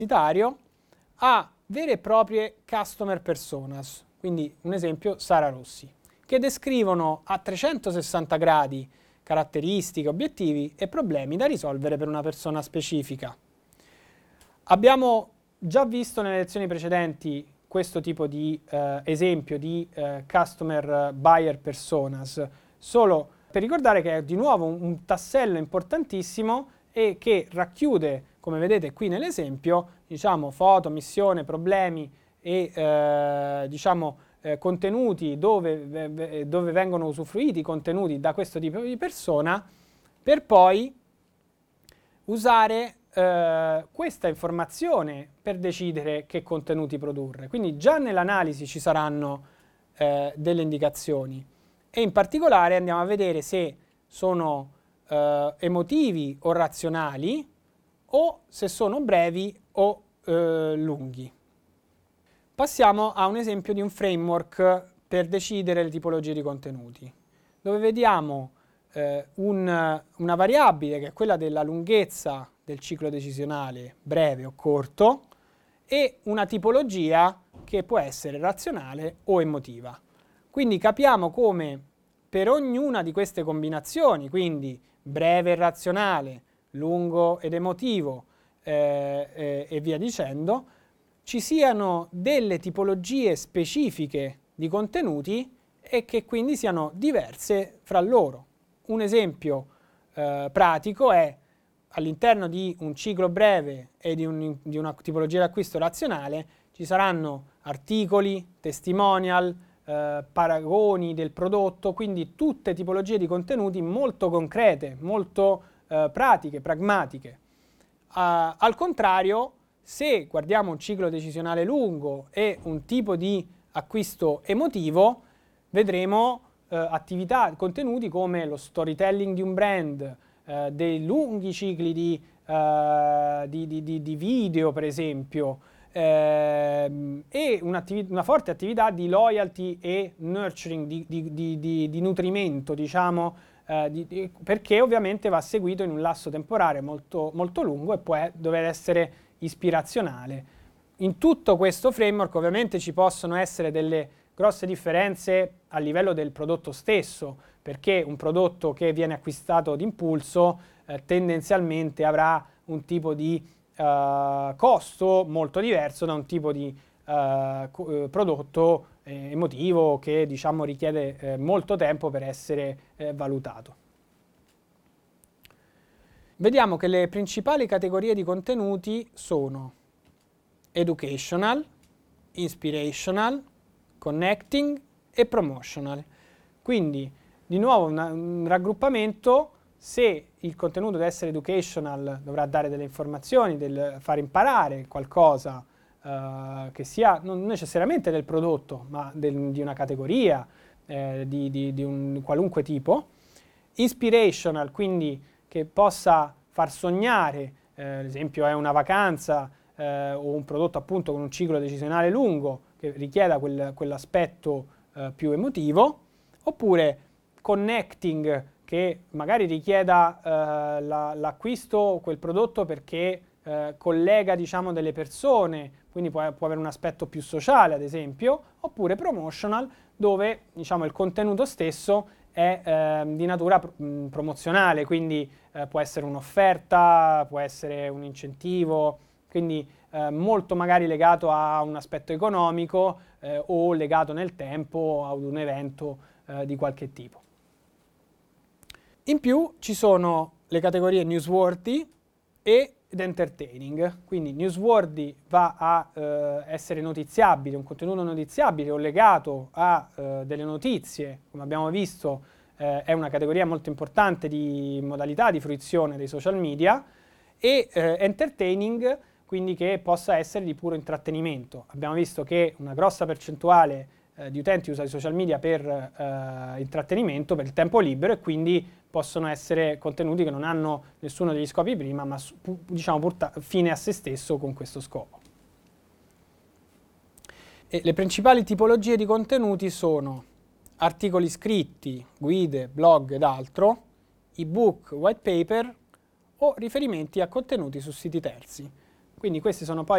pubblicitario a vere e proprie customer personas, quindi un esempio Sara Rossi, che descrivono a 360 gradi caratteristiche, obiettivi e problemi da risolvere per una persona specifica. Abbiamo già visto nelle lezioni precedenti questo tipo di esempio di customer buyer personas, solo per ricordare che è di nuovo un tassello importantissimo e che racchiude, come vedete qui nell'esempio, diciamo foto, missione, problemi e contenuti dove vengono usufruiti contenuti da questo tipo di persona, per poi usare questa informazione per decidere che contenuti produrre. Quindi già nell'analisi ci saranno delle indicazioni e in particolare andiamo a vedere se sono emotivi o razionali o se sono brevi o lunghi. Passiamo a un esempio di un framework per decidere le tipologie di contenuti, dove vediamo una variabile che è quella della lunghezza del ciclo decisionale, breve o corto, e una tipologia che può essere razionale o emotiva. Quindi capiamo come per ognuna di queste combinazioni, quindi breve e razionale, lungo ed emotivo e via dicendo, ci siano delle tipologie specifiche di contenuti e che quindi siano diverse fra loro. Un esempio pratico è all'interno di un ciclo breve e di una tipologia di acquisto razionale ci saranno articoli, testimonial, paragoni del prodotto, quindi tutte tipologie di contenuti molto concrete, molto pratiche, pragmatiche. Al contrario, se guardiamo un ciclo decisionale lungo e un tipo di acquisto emotivo, vedremo contenuti come lo storytelling di un brand, dei lunghi cicli di video, per esempio, e una forte attività di loyalty e nurturing, di nutrimento, diciamo, perché ovviamente va seguito in un lasso temporale molto, molto lungo e può dover essere ispirazionale. In tutto questo framework ovviamente ci possono essere delle grosse differenze a livello del prodotto stesso, perché un prodotto che viene acquistato d'impulso tendenzialmente avrà un tipo di costo molto diverso da un tipo di prodotto emotivo che diciamo richiede molto tempo per essere valutato. Vediamo che le principali categorie di contenuti sono educational, inspirational, connecting e promotional. Quindi di nuovo un raggruppamento. Se il contenuto deve essere educational dovrà dare delle informazioni, far imparare qualcosa che sia non necessariamente del prodotto ma di una categoria, di un qualunque tipo. Inspirational, quindi che possa far sognare, ad esempio è una vacanza o un prodotto appunto con un ciclo decisionale lungo che richieda quell'aspetto più emotivo, oppure connecting, che magari richieda l'acquisto quel prodotto perché collega diciamo delle persone, quindi può avere un aspetto più sociale ad esempio, oppure promotional, dove diciamo il contenuto stesso è di natura promozionale, quindi può essere un'offerta, può essere un incentivo, quindi molto magari legato a un aspetto economico o legato nel tempo ad un evento di qualche tipo. In più ci sono le categorie newsworthy ed entertaining, quindi newsworthy va a essere notiziabile, un contenuto notiziabile o legato a delle notizie, come abbiamo visto è una categoria molto importante di modalità di fruizione dei social media, e entertaining, quindi che possa essere di puro intrattenimento. Abbiamo visto che una grossa percentuale di utenti usa i social media per intrattenimento, per il tempo libero, e quindi possono essere contenuti che non hanno nessuno degli scopi prima, ma diciamo fine a se stesso con questo scopo. E le principali tipologie di contenuti sono articoli scritti, guide, blog ed altro, ebook, white paper o riferimenti a contenuti su siti terzi. Quindi questi sono poi